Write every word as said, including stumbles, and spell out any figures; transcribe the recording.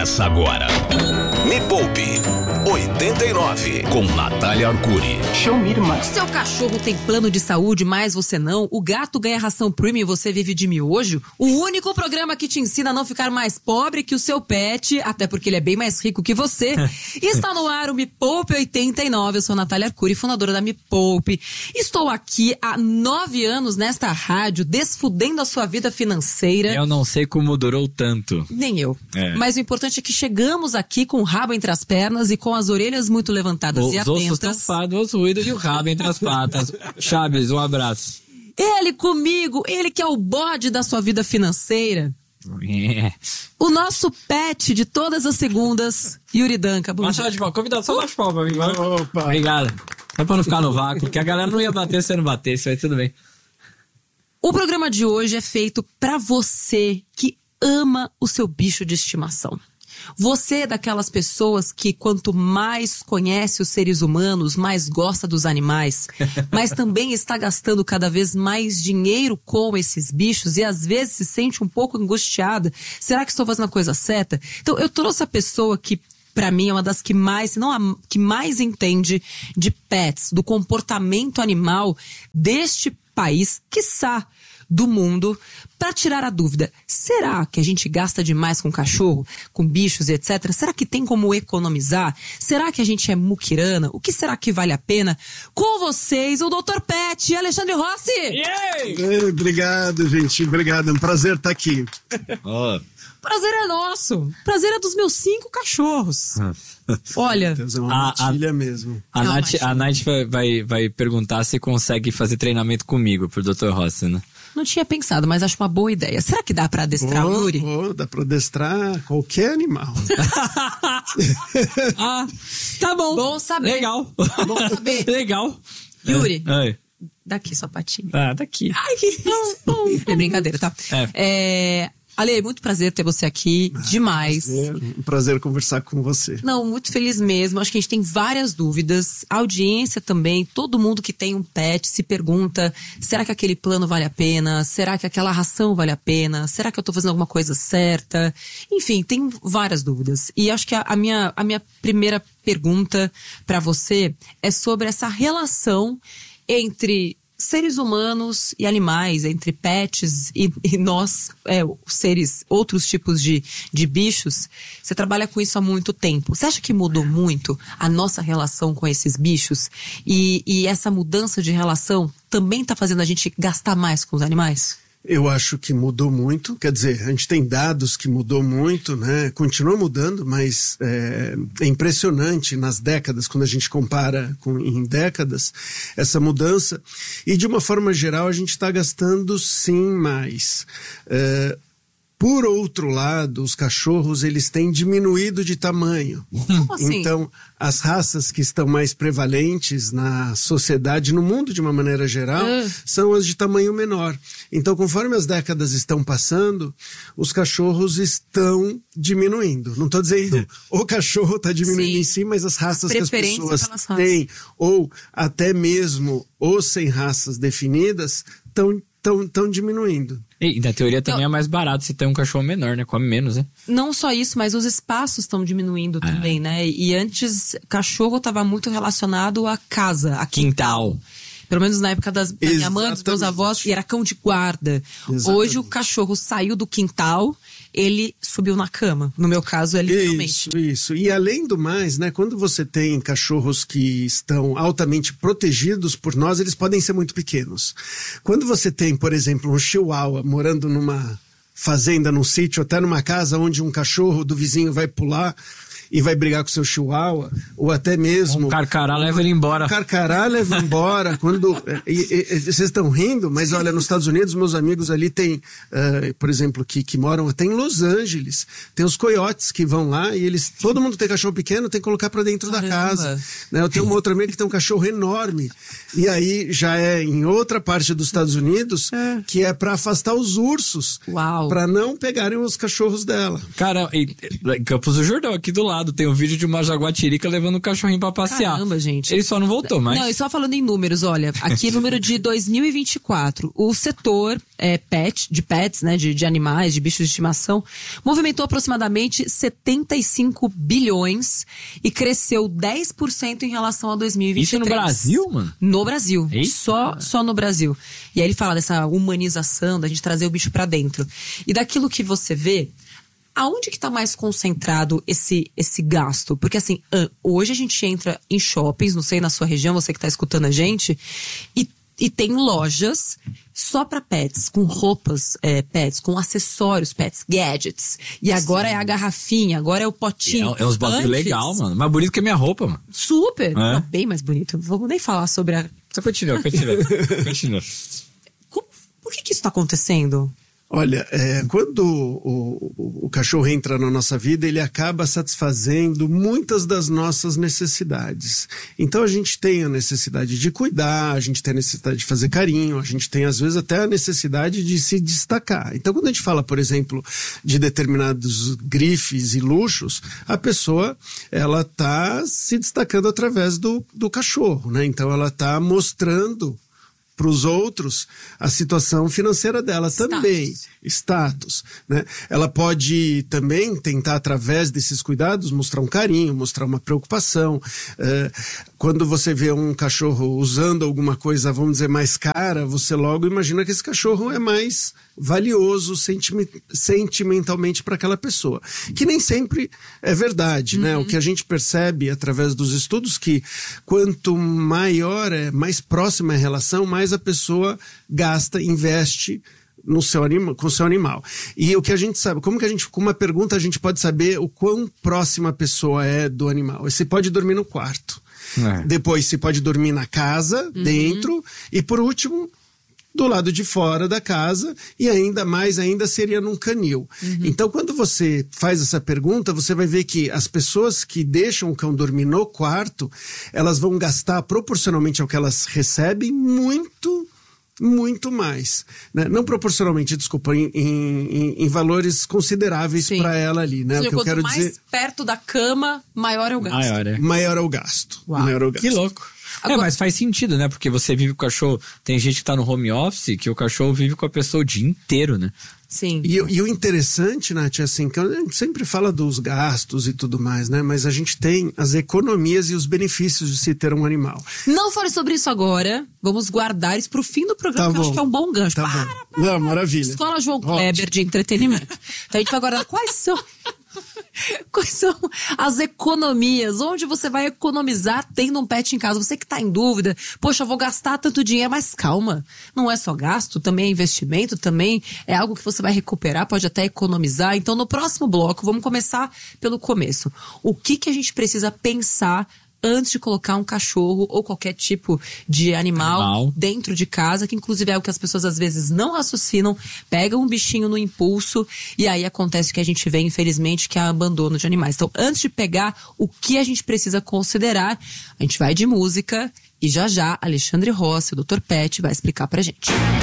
Começa agora. Me Poupe oitenta e nove com Natália Arcuri. Show me, irmã. Seu cachorro tem plano de saúde, mas você não? O gato ganha ração premium e você vive de miojo? O único programa que te ensina a não ficar mais pobre que o seu pet, até porque ele é bem mais rico que você. Está no ar o Me Poupe oitenta e nove. Eu sou a Natália Arcuri, fundadora da Me Poupe. Estou aqui há nove anos nesta rádio, desfudendo a sua vida financeira. Eu não sei como durou tanto. Nem eu. É. Mas o importante é que chegamos aqui com o rabo entre as pernas e com as orelhas muito levantadas Os e atentas. ossos tampados, os ruídos e o rabo entre as patas. Chaves, um abraço. Ele comigo, ele que é o bode da sua vida financeira. É. O nosso pet de todas as segundas, Yuri Danca. Bom Uma dia. salva de palmas, convidado, só das palmas, amigo. Opa. Obrigado. Só pra não ficar no vácuo, porque a galera não ia bater se eu não batesse, mas tudo bem. O programa de hoje é feito pra você que ama o seu bicho de estimação. Você é daquelas pessoas que quanto mais conhece os seres humanos, mais gosta dos animais, mas também está gastando cada vez mais dinheiro com esses bichos e às vezes se sente um pouco angustiada. Será que estou fazendo a coisa certa? Então eu trouxe a pessoa que pra mim é uma das que mais, se não a que mais entende de pets, do comportamento animal deste país, quiçá do mundo, para tirar a dúvida. Será que a gente gasta demais com cachorro, com bichos e etcétera? Será que tem como economizar? Será que a gente é muquirana? O que será que vale a pena? Com vocês, o doutor Pet, Alexandre Rossi! Ei, obrigado, gente. Obrigado. É um prazer estar aqui. Oh. Prazer é nosso. Prazer é dos meus cinco cachorros. Olha, Deus, é uma A- matilha a- mesmo. A É uma Nath, matilha. a Nath vai, vai, vai perguntar se consegue fazer treinamento comigo, pro doutor Rossi, né? não tinha pensado, mas acho uma boa ideia. Será que dá pra adestrar o Oh, Yuri? oh, dá pra adestrar qualquer animal. Ah, tá bom. Bom saber. Legal. Bom saber. Legal. Yuri, Oi. daqui sua patinha. Ah, tá aqui. Ai, que... É brincadeira, tá? É. É... Ale, muito prazer ter você aqui. Demais. É um prazer conversar com você. Não, muito feliz mesmo. Acho que a gente tem várias dúvidas. A audiência também, todo mundo que tem um pet se pergunta: será que aquele plano vale a pena? Será que aquela ração vale a pena? Será que eu tô fazendo alguma coisa certa? Enfim, tem várias dúvidas. E acho que a, a minha, a minha primeira pergunta pra você é sobre essa relação entre seres humanos e animais, entre pets e, e nós, é, seres, outros tipos de, de bichos. Você trabalha com isso há muito tempo. Você acha que mudou muito a nossa relação com esses bichos? E, e essa mudança de relação também está fazendo a gente gastar mais com os animais? Eu acho que mudou muito, quer dizer, a gente tem dados que mudou muito, né? Continua mudando, mas é, é impressionante nas décadas, quando a gente compara com, em décadas, essa mudança. E de uma forma geral, a gente está gastando sim mais. É, Por outro lado, os cachorros, eles têm diminuído de tamanho. Como assim? Então, as raças que estão mais prevalentes na sociedade, no mundo de uma maneira geral, Ah. são as de tamanho menor. Então, conforme as décadas estão passando, os cachorros estão diminuindo. Não estou dizendo o cachorro está diminuindo Sim. em si, mas as raças que as Preferência pessoas pelas raças. têm, ou até mesmo os sem raças definidas, estão tão, tão diminuindo. E na teoria também é mais barato se tem um cachorro menor, né? Come menos, né? Não só isso, mas os espaços estão diminuindo também, né? E antes, cachorro estava muito relacionado à casa, a Quintal. Pelo menos na época das, da minha mãe, dos meus Exatamente. avós, e era cão de guarda. Exatamente. Hoje o cachorro saiu do quintal, ele subiu na cama. No meu caso, é literalmente. Isso, isso. E além do mais, né, quando você tem cachorros que estão altamente protegidos por nós, eles podem ser muito pequenos. Quando você tem, por exemplo, um chihuahua morando numa fazenda, num sítio, até numa casa onde um cachorro do vizinho vai pular e vai brigar com seu chihuahua, ou até mesmo... Um carcará leva ele embora. O carcará leva embora. Quando, e, e, e, vocês estão rindo, mas olha, nos Estados Unidos, meus amigos ali tem, uh, por exemplo, que, que moram até em Los Angeles, tem os coiotes que vão lá e eles, todo mundo tem cachorro pequeno, tem que colocar pra dentro Caramba. da casa. Né? Eu tenho uma outra amiga que tem um cachorro enorme, e aí já é em outra parte dos Estados Unidos, que é pra afastar os ursos, Uau. pra não pegarem os cachorros dela. Cara, em em Campos do Jordão, aqui do lado, engraçado, tem um vídeo de uma jaguatirica levando o cachorrinho pra passear. Caramba, gente. Ele só não voltou, mas... Não, e só falando em números, olha, aqui número de dois mil e vinte e quatro, o setor é, pet, de pets, né, de, de animais, de bichos de estimação, movimentou aproximadamente setenta e cinco bilhões e cresceu dez por cento em relação a dois mil e vinte e três. Isso no Brasil, mano? No Brasil. Eita. Só, só no Brasil. E aí ele fala dessa humanização, da gente trazer o bicho pra dentro. E daquilo que você vê, aonde que tá mais concentrado esse, esse gasto? Porque assim, hoje a gente entra em shoppings, não sei na sua região, você que tá escutando a gente, e, e tem lojas só pra pets, com roupas é, pets, com acessórios pets, gadgets. E agora Sim. é a garrafinha, agora é o potinho. É, é uns bagulho legal, mano. Mais bonito que a minha roupa, mano. Super! É? Não, bem mais bonito. Não vou nem falar sobre a... Só continua, continua. continua. Como, por que que isso tá acontecendo? Olha, é, quando o, o, o cachorro entra na nossa vida, ele acaba satisfazendo muitas das nossas necessidades. Então a gente tem a necessidade de cuidar, a gente tem a necessidade de fazer carinho, a gente tem às vezes até a necessidade de se destacar. Então quando a gente fala, por exemplo, de determinados grifes e luxos, a pessoa, ela está se destacando através do, do cachorro, né? Então ela está mostrando para os outros a situação financeira dela status. também, status, né? Ela pode também tentar, através desses cuidados, mostrar um carinho, mostrar uma preocupação. É, quando você vê um cachorro usando alguma coisa, vamos dizer, mais cara, você logo imagina que esse cachorro é mais valioso sentime- sentimentalmente para aquela pessoa. Que nem sempre é verdade, uhum. né? O que a gente percebe através dos estudos que quanto maior é, mais próxima é a relação, mais a pessoa gasta, investe no seu anima, com o seu animal. E o que a gente sabe, como que a gente, com uma pergunta a gente pode saber o quão próxima a pessoa é do animal? Você pode dormir no quarto. É. Depois você pode dormir na casa, uhum. dentro, e por último, do lado de fora da casa, e ainda mais ainda seria num canil. Uhum. Então, quando você faz essa pergunta, você vai ver que as pessoas que deixam o cão dormir no quarto, elas vão gastar proporcionalmente ao que elas recebem muito, muito mais. Né? Não proporcionalmente, desculpa, em, em, em valores consideráveis para ela ali. Né? Ou seja, o que eu quero mais dizer... perto da cama, maior é o gasto. Maior é, maior é o gasto. Maior é o gasto. Que louco. Agora... É, mas faz sentido, né? Porque você vive com o cachorro... Tem gente que tá no home office que o cachorro vive com a pessoa o dia inteiro, né? Sim. E, e o interessante, Nath, é assim, que a gente sempre fala dos gastos e tudo mais, né? Mas a gente tem as economias e os benefícios de se ter um animal. Não fale sobre isso agora. Vamos guardar isso pro fim do programa, tá que bom. eu acho que é um bom gancho. Tá para, bom. para, Não, maravilha. Escola João Kleber de entretenimento. Então a gente vai guardar quais são... Quais são as economias? Onde você vai economizar tendo um pet em casa? Você que está em dúvida, poxa, eu vou gastar tanto dinheiro, mas calma, não é só gasto, também é investimento, também é algo que você vai recuperar, pode até economizar. Então no próximo bloco, vamos começar pelo começo. O que, que a gente precisa pensar antes de colocar um cachorro ou qualquer tipo de animal, animal dentro de casa, que inclusive é o que as pessoas às vezes não raciocinam, pegam um bichinho no impulso e aí acontece o que a gente vê, infelizmente, que é abandono de animais. Então, antes de pegar o que a gente precisa considerar, a gente vai de música e já já Alexandre Rossi, o doutor Pet, vai explicar pra gente.